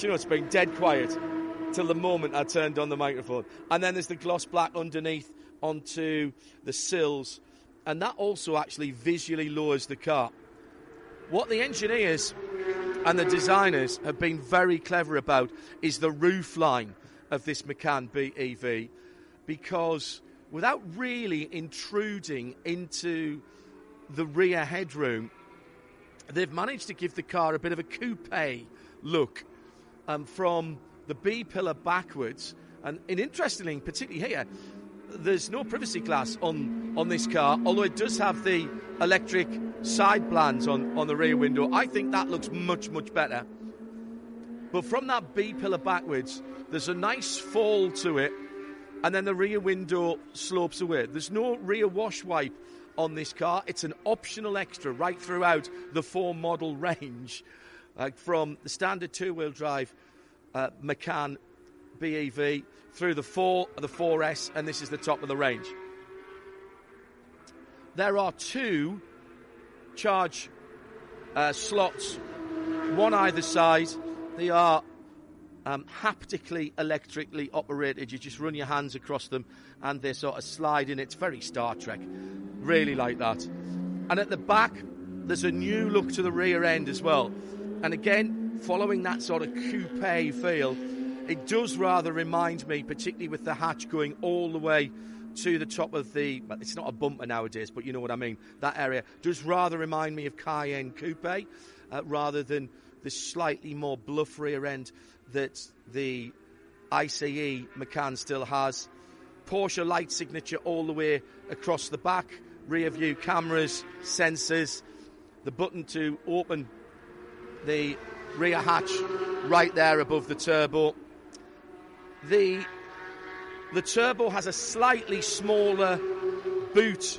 you know, it's been dead quiet till the moment I turned on the microphone. And then there's the gloss black underneath onto the sills, and that also actually visually lowers the car. What the engineers and the designers have been very clever about is the roof line of this Macan BEV, because without really intruding into the rear headroom, they've managed to give the car a bit of a coupe look from the B-pillar backwards. And interestingly, particularly here, there's no privacy glass on this car, although it does have the electric side blinds on the rear window. I think that looks much, much better. But from that B-pillar backwards, there's a nice fall to it, and then the rear window slopes away. There's no rear wash wipe on this car. It's an optional extra right throughout the 4-model range, from the standard two-wheel drive Macan BEV through the 4, the 4S, and this is the top of the range. There are 2 charge slots, one either side. They are haptically, electrically operated. You just run your hands across them and they sort of slide in. It's very Star Trek. Really like that. And at the back, there's a new look to the rear end as well. And again, following that sort of coupe feel, it does rather remind me, particularly with the hatch going all the way to the top of the... Well, it's not a bumper nowadays, but you know what I mean. That area does rather remind me of Cayenne Coupe, rather than the slightly more bluff rear end that the ICE Macan still has. Porsche light signature all the way across the back. Rear view cameras, sensors, the button to open the rear hatch right there above the turbo. The turbo has a slightly smaller boot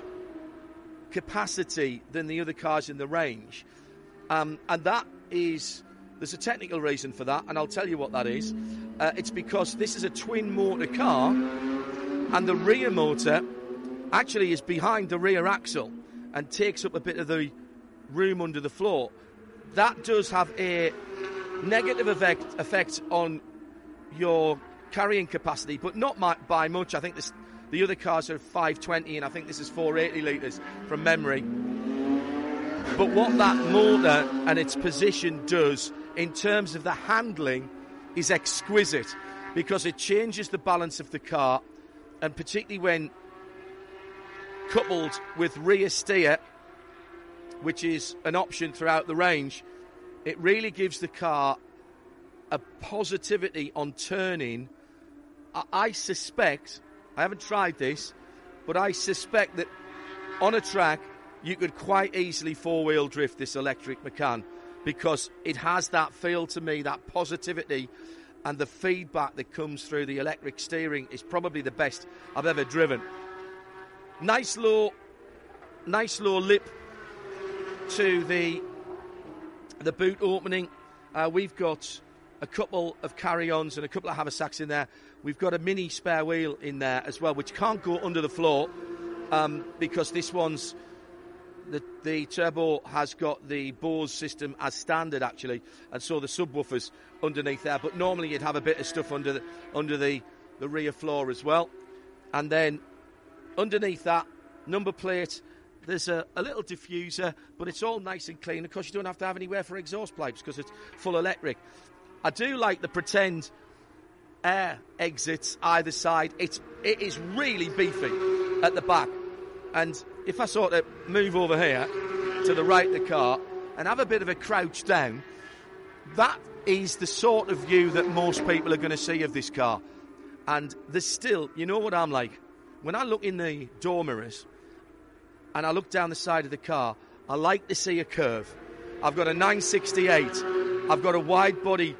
capacity than the other cars in the range. And that is, there's a technical reason for that, and I'll tell you what that is. It's because this is a twin motor car, and the rear motor actually is behind the rear axle and takes up a bit of the room under the floor. That does have a negative effect on your carrying capacity, but not by much. I think the other cars are 520, and I think this is 480 litres from memory. But what that motor and its position does in terms of the handling is exquisite, because it changes the balance of the car, and particularly when coupled with rear steer, which is an option throughout the range, it really gives the car a positivity on turning. I suspect, I haven't tried this, but I suspect that on a track you could quite easily four-wheel drift this electric Macan, because it has that feel to me, that positivity, and the feedback that comes through the electric steering is probably the best I've ever driven. Nice low lip to the boot opening. We've got a couple of carry-ons and a couple of haversacks in there. We've got a mini spare wheel in there as well, which can't go under the floor, because this one's the turbo has got the Bose system as standard, actually, and so the subwoofers underneath there. But normally you'd have a bit of stuff under the rear floor as well. And then underneath that number plate, there's a little diffuser, but it's all nice and clean. Of course, you don't have to have anywhere for exhaust pipes because it's full electric. I do like the pretend air exits either side. It is really beefy at the back. And if I sort of move over here to the right of the car and have a bit of a crouch down, that is the sort of view that most people are going to see of this car. And there's still, you know what I'm like, when I look in the door mirrors and I look down the side of the car, I like to see a curve. I've got a 968, I've got a wide body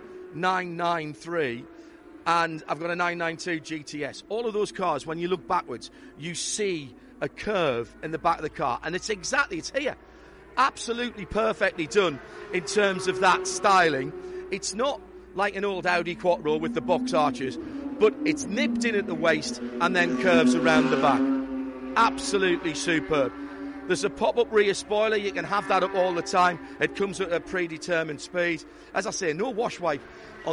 993, and I've got a 992 GTS. All of those cars, when you look backwards, you see a curve in the back of the car, and it's here. Absolutely perfectly done in terms of that styling. It's not like an old Audi Quattro with the box arches, but it's nipped in at the waist and then curves around the back. Absolutely superb. There's a pop-up rear spoiler. You can have that up all the time. It comes at a predetermined speed. As I say, no wash wipe on